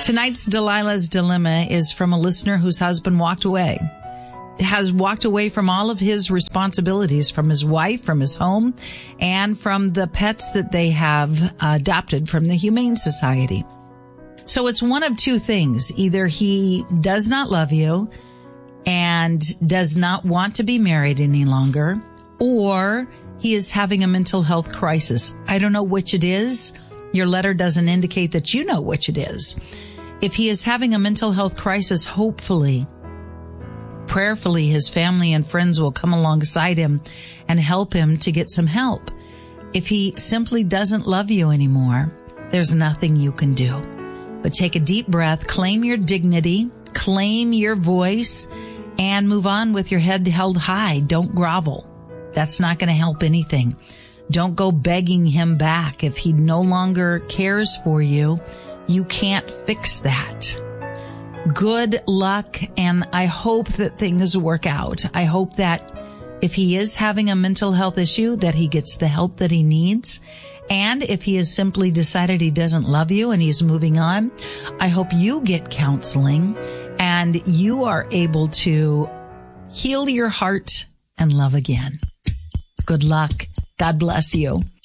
Tonight's Delilah's Dilemma is from a listener whose husband has walked away from all of his responsibilities, from his wife, from his home, and from the pets that they have adopted from the Humane Society. So it's one of two things. Either he does not love you and does not want to be married any longer, or he is having a mental health crisis. I don't know which it is. Your letter doesn't indicate that you know which it is. If he is having a mental health crisis, hopefully, prayerfully, his family and friends will come alongside him and help him to get some help. If he simply doesn't love you anymore, there's nothing you can do. But take a deep breath, claim your dignity, claim your voice, and move on with your head held high. Don't grovel. That's not going to help anything. Don't go begging him back. If he no longer cares for you, you can't fix that. Good luck, and I hope that things work out. I hope that if he is having a mental health issue, that he gets the help that he needs. And if he has simply decided he doesn't love you and he's moving on, I hope you get counseling and you are able to heal your heart and love again. Good luck. God bless you.